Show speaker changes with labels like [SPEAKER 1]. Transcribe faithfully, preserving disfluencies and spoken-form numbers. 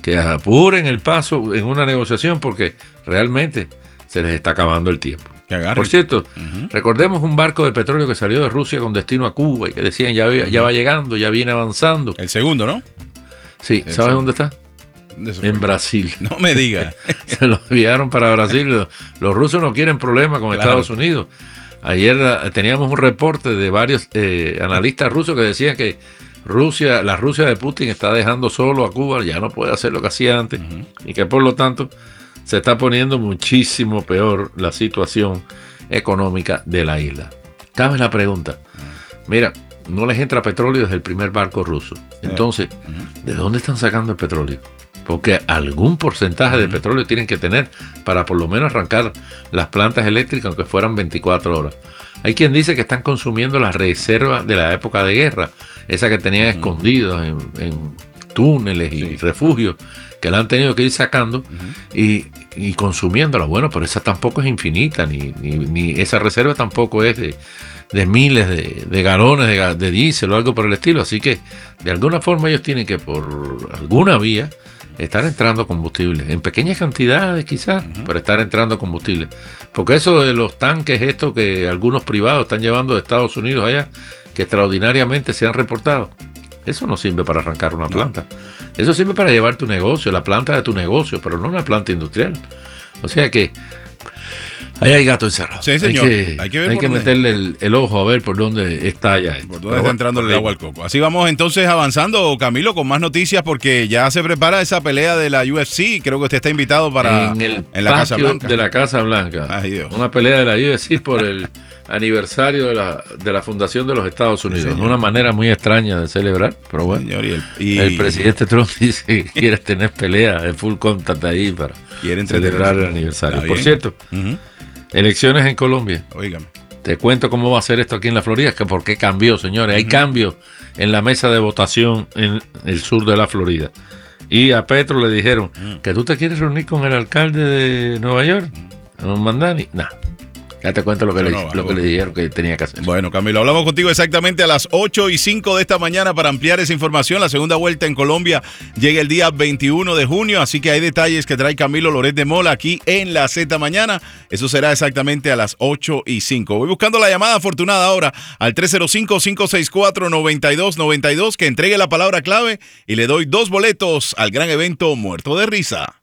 [SPEAKER 1] que apuren el paso en una negociación porque realmente se les está acabando el tiempo. Por cierto, uh-huh. recordemos un barco de petróleo que salió de Rusia con destino a Cuba y que decían ya, uh-huh. ya va llegando, ya viene avanzando.
[SPEAKER 2] El segundo, ¿no?
[SPEAKER 1] Sí,
[SPEAKER 2] el
[SPEAKER 1] ¿sabes
[SPEAKER 2] segundo.
[SPEAKER 1] dónde está? En Brasil.
[SPEAKER 2] No me digas.
[SPEAKER 1] Se lo enviaron para Brasil. Los, los rusos no quieren problemas con claro. Estados Unidos. Ayer uh, teníamos un reporte de varios eh, analistas rusos que decían que Rusia, la Rusia de Putin está dejando solo a Cuba, ya no puede hacer lo que hacía antes, uh-huh. y que por lo tanto se está poniendo muchísimo peor la situación económica de la isla. Cabe la pregunta, mira, no les entra petróleo desde el primer barco ruso, entonces, uh-huh. ¿de dónde están sacando el petróleo? Porque algún porcentaje uh-huh. de petróleo tienen que tener para por lo menos arrancar las plantas eléctricas, aunque fueran veinticuatro horas. Hay quien dice que están consumiendo las reservas de la época de guerra, esas que tenían uh-huh. escondidas en, en túneles y sí. refugios, que la han tenido que ir sacando uh-huh. y, y consumiéndola. Bueno, pero esa tampoco es infinita, ni, ni, ni esa reserva tampoco es de, de miles de, de galones de, de diésel o algo por el estilo. Así que de alguna forma ellos tienen que por alguna vía estar entrando combustible, en pequeñas cantidades quizás, uh-huh. pero estar entrando combustible. Porque eso de los tanques, esto que algunos privados están llevando de Estados Unidos allá, que extraordinariamente se han reportado, eso no sirve para arrancar una planta. No. Eso sirve para llevar tu negocio, la planta de tu negocio, pero no una planta industrial. O sea que ahí hay gato encerrado.
[SPEAKER 2] Sí, señor.
[SPEAKER 1] Hay que,
[SPEAKER 2] hay que, ver
[SPEAKER 1] hay que meterle el, el ojo a ver por dónde está ya.
[SPEAKER 2] Por dónde está entrando el agua al coco. Así vamos entonces avanzando, Camilo, con más noticias porque ya se prepara esa pelea de la U F C. Creo que usted está invitado para
[SPEAKER 1] en, el
[SPEAKER 2] en la Casa Blanca.
[SPEAKER 1] de la Casa Blanca.
[SPEAKER 2] Ay, Dios.
[SPEAKER 1] Una pelea de la U F C por el aniversario de la, de la fundación de los Estados Unidos. Sí, una manera muy extraña de celebrar, pero bueno. Señor, y el, y, el presidente Trump dice que quiere tener pelea de full contact ahí para celebrar el aniversario. Por cierto, uh-huh. elecciones en Colombia.
[SPEAKER 2] Óigame.
[SPEAKER 1] Te cuento cómo va a ser esto aquí en la Florida, que por qué cambió, señores. Uh-huh. Hay cambios en la mesa de votación en el sur de la Florida. Y a Petro le dijeron uh-huh. que tú te quieres reunir con el alcalde de Nueva York, a don Mandani. No. Nah. Ya te cuento lo que, no, le, no, lo que le dijeron que tenía que hacer.
[SPEAKER 2] Bueno, Camilo, hablamos contigo exactamente a las ocho y cinco de esta mañana para ampliar esa información. La segunda vuelta en Colombia llega el día veintiuno de junio, así que hay detalles que trae Camilo Loret de Mola aquí en la Z Mañana. Eso será exactamente a las ocho y cinco. Voy buscando la llamada afortunada ahora al tres cero cinco, cinco seis cuatro, nueve dos nueve dos que entregue la palabra clave y le doy dos boletos al gran evento Muerto de Risa.